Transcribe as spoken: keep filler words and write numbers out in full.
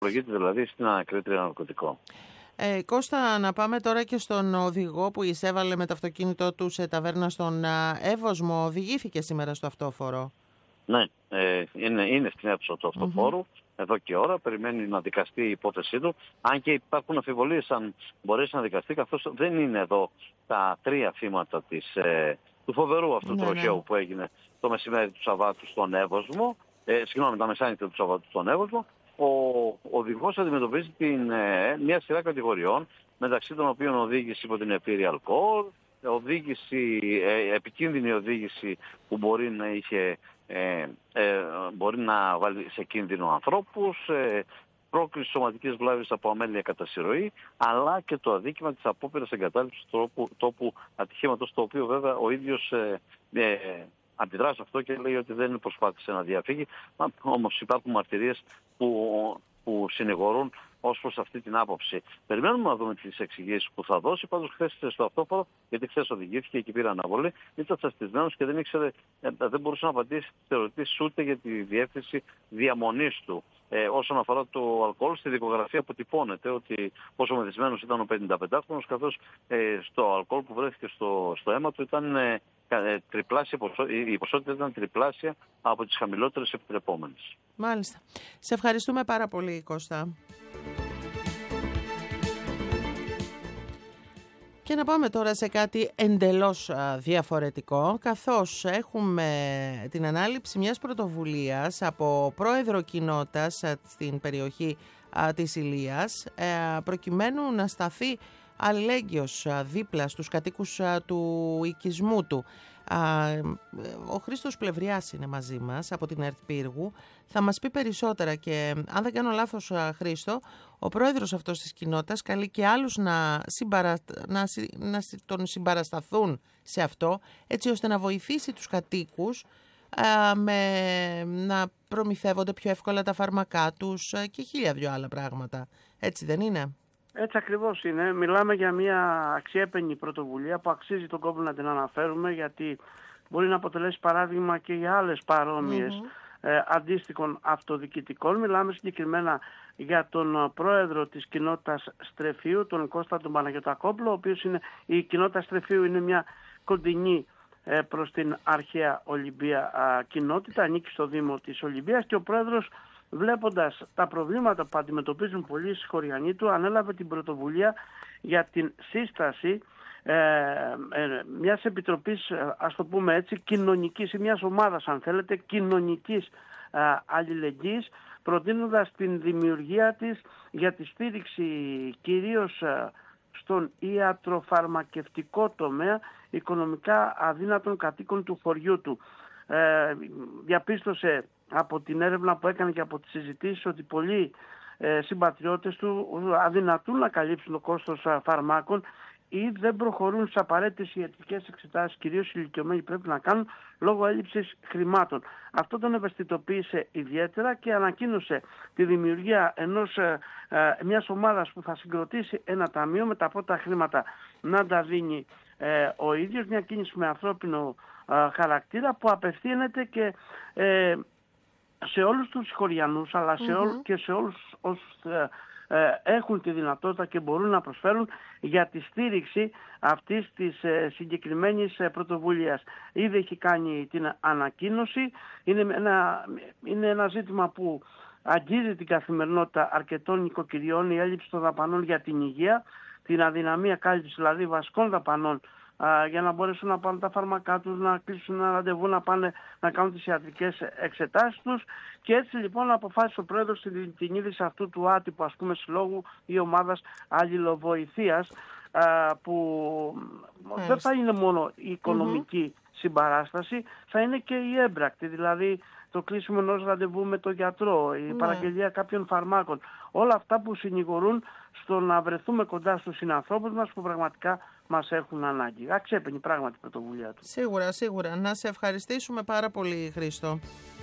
Λογείται δηλαδή στην ανακρίτρια ναρκωτικών. Ε, Κώστα, να πάμε τώρα και στον οδηγό που εισέβαλε με το αυτοκίνητό του σε ταβέρνα στον Εύωσμο. Οδηγήθηκε σήμερα στο αυτόφορο. Ναι, ε, είναι, είναι στην αίθουσα του αυτοφόρου mm-hmm. εδώ και ώρα. Περιμένει να δικαστεί η υπόθεσή του. Αν και υπάρχουν αμφιβολίες αν μπορέσει να δικαστεί, καθώς δεν είναι εδώ τα τρία θύματα της, ε, του φοβερού αυτού ναι, τροχαίου ναι. που έγινε το μεσημέρι του Σαββάτου στον Εύωσμο. Ε, συγγνώμη, τα μεσάνυχτα του Σαββάτου στον Εύωσμο. Ο οδηγός αντιμετωπίζει την, ε, μια σειρά κατηγοριών, μεταξύ των οποίων οδήγηση υπό την επίρρεια αλκοόλ, οδήγηση, ε, επικίνδυνη οδήγηση που μπορεί να, είχε, ε, ε, μπορεί να βάλει σε κίνδυνο ανθρώπους, ε, πρόκληση σωματικής βλάβης από αμέλεια κατά συρροή, αλλά και το αδίκημα της απόπειρας εγκατάλειψης τόπου, τόπου ατυχήματος, το οποίο βέβαια ο ίδιος ε, ε, αντιδρά σε αυτό και λέει ότι δεν προσπάθησε να διαφύγει. Όμως υπάρχουν μαρτυρίες που, που συνηγορούν ως προς αυτή την άποψη. Περιμένουμε να δούμε τις εξηγήσεις που θα δώσει. Πάντως χθες στο αυτόφορο, γιατί χθες οδηγήθηκε και πήρε αναβολή, ήταν τσαστισμένος και δεν ήξερε, δεν μπορούσε να απαντήσει στις ερωτήσεις ούτε για τη διεύθυνση διαμονής του. Ε, όσον αφορά το αλκοόλ, στη δικογραφία που τυπώνεται ότι πόσο μεθυσμένος ήταν ο πενηνταπεντάχρονος, καθώς ε, στο αλκοόλ που βρέθηκε στο, στο αίμα του ήταν ε, τριπλάσια, η ποσότητα ήταν τριπλάσια από τις χαμηλότερες επιτρεπόμενες. Μάλιστα. Σε ευχαριστούμε πάρα πολύ, Κώστα. Και να πάμε τώρα σε κάτι εντελώς διαφορετικό, καθώς έχουμε την ανάληψη μιας πρωτοβουλίας από πρόεδρο κοινότητας στην περιοχή της Ηλίας, προκειμένου να σταθεί αλληλέγγυος δίπλα στους κατοίκους του οικισμού του. Ο Χρήστος Πλευριάς είναι μαζί μας από την ΕΡΤ Πύργου. Θα μας πει περισσότερα και αν δεν κάνω λάθος, Χρήστο, ο πρόεδρος αυτός της κοινότητας καλεί και άλλους να, συμπαρα... να... να τον συμπαρασταθούν σε αυτό, έτσι ώστε να βοηθήσει τους κατοίκους α, με... να προμηθεύονται πιο εύκολα τα φάρμακά τους και χίλια δυο άλλα πράγματα. Έτσι δεν είναι? Έτσι ακριβώς είναι. Μιλάμε για μια αξιέπαινη πρωτοβουλία που αξίζει τον κόπο να την αναφέρουμε, γιατί μπορεί να αποτελέσει παράδειγμα και για άλλες παρόμοιες mm-hmm. ε, αντίστοιχων αυτοδιοικητικών. Μιλάμε συγκεκριμένα για τον πρόεδρο της κοινότητας Στρεφείου, τον Κώστα τον Παναγιωτακόπουλο, ο οποίος είναι, η κοινότητα Στρεφείου είναι μια κοντινή ε, προς την αρχαία Ολυμπία α, κοινότητα, ανήκει στο Δήμο της Ολυμπίας, και ο πρόεδρος, βλέποντας τα προβλήματα που αντιμετωπίζουν πολλοί συγχωριανοί του, ανέλαβε την πρωτοβουλία για την σύσταση ε, ε, μιας επιτροπής, ας το πούμε έτσι, κοινωνικής, ή μιας ομάδας αν θέλετε, κοινωνικής ε, αλληλεγγύης, προτείνοντας την δημιουργία της για τη στήριξη κυρίως ε, στον ιατροφαρμακευτικό τομέα οικονομικά αδύνατων κατοίκων του χωριού του. Ε, διαπίστωσε από την έρευνα που έκανε και από τις συζητήσεις ότι πολλοί ε, συμπατριώτες του αδυνατούν να καλύψουν το κόστος α, φαρμάκων ή δεν προχωρούν στις απαραίτητες ιατρικές εξετάσεις, κυρίως οι ηλικιωμένοι πρέπει να κάνουν λόγω έλλειψης χρημάτων. Αυτό τον ευαισθητοποίησε ιδιαίτερα και ανακοίνωσε τη δημιουργία ενός, ε, ε, μιας ομάδας που θα συγκροτήσει ένα ταμείο με τα πρώτα χρήματα να τα δίνει ε, ο ίδιος, μια κίνηση με ανθρώπινο ε, χαρακτήρα που απευθύνεται και ε, σε όλους τους συγχωριανούς, αλλά σε mm-hmm. όλους και σε όλους όσους ε, ε, έχουν τη δυνατότητα και μπορούν να προσφέρουν για τη στήριξη αυτής της ε, συγκεκριμένης ε, πρωτοβουλίας. Ήδη έχει κάνει την ανακοίνωση. Είναι ένα, είναι ένα ζήτημα που αγγίζει την καθημερινότητα αρκετών νοικοκυριών, η έλλειψη των δαπανών για την υγεία, την αδυναμία κάλυψης δηλαδή βασικών δαπανών για να μπορέσουν να πάρουν τα φάρμακά τους, να κλείσουν ένα ραντεβού, να πάνε να κάνουν τις ιατρικές εξετάσεις τους. Και έτσι λοιπόν αποφάσισε ο πρόεδρος την, την είδηση αυτού του άτυπου, ας πούμε, συλλόγου ή ομάδας αλληλοβοηθείας, α, που mm. δεν θα είναι μόνο η οικονομική mm-hmm. συμπαράσταση, θα είναι και η έμπρακτη, δηλαδή το κλείσιμο ενός ραντεβού με τον γιατρό, η mm. παραγγελία κάποιων φαρμάκων. Όλα αυτά που συνηγορούν στο να βρεθούμε κοντά στους συνανθρώπους μας που πραγματικά μας έχουν ανάγκη. Αξέπαινη πράγματι η πρωτοβουλία του. Σίγουρα, σίγουρα. Να σε ευχαριστήσουμε πάρα πολύ, Χρήστο.